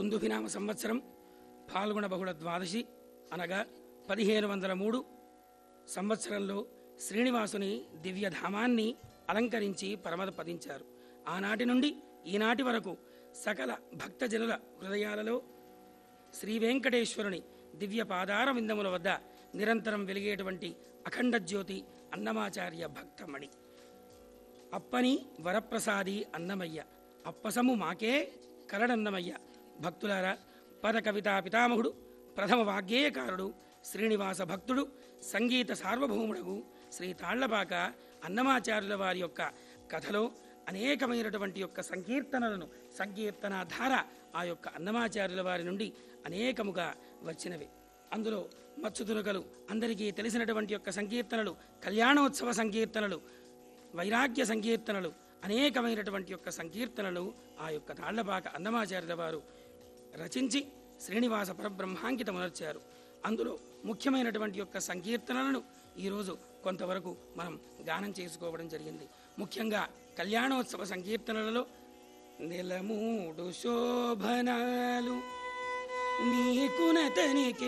దుందుభినామ సంవత్సరం ఫాల్గుణ బహుళ ద్వాదశి అనగా 1503 సంవత్సరంలో శ్రీనివాసుని దివ్యధామాన్ని అలంకరించి పరమపదించారు. ఆనాటి నుండి ఈనాటి వరకు సకల భక్తజనుల హృదయాలలో శ్రీ వెంకటేశ్వరుని దివ్య పాదార విందముల వద్ద నిరంతరం వెలిగేటువంటి అఖండ జ్యోతి అన్నమాచార్య భక్తమణి. అప్పని వరప్రసాది అన్నమయ్య, అప్పసము మాకే కలడన్నమయ్య. భక్తులారా, పద కవితా పితామహుడు, ప్రథమ వాగ్గేయకారుడు, శ్రీనివాస భక్తుడు, సంగీత సార్వభౌముడు శ్రీ తాళ్లపాక అన్నమాచార్యుల వారి యొక్క కథలో అనేకమైనటువంటి యొక్క సంకీర్తనలను సంకీర్తనాధార ఆ యొక్క అన్నమాచార్యుల వారి నుండి అనేకముగా వచ్చినవి. అందులో మత్స్సుతునుకలు అందరికీ తెలిసినటువంటి యొక్క సంకీర్తనలు, కళ్యాణోత్సవ సంకీర్తనలు, వైరాగ్య సంకీర్తనలు, అనేకమైనటువంటి యొక్క సంకీర్తనలు ఆ యొక్క తాళ్లపాక అన్నమాచార్యుల వారు రచించి శ్రీనివాస పరబ్రహ్మాంకితమునర్చారు. అందులో ముఖ్యమైనటువంటి యొక్క సంకీర్తనలను ఈరోజు కొంతవరకు మనం గానం చేసుకోవడం జరిగింది. ముఖ్యంగా కళ్యాణోత్సవ సంకీర్తనలలో నెలమూడు శోభనాలు నీకునతనికి